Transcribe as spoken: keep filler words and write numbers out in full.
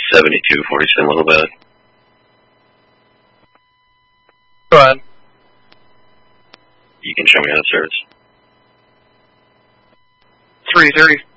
seventy-two forty-seven Little Bad. Go ahead. You can show me how it starts. three thirty.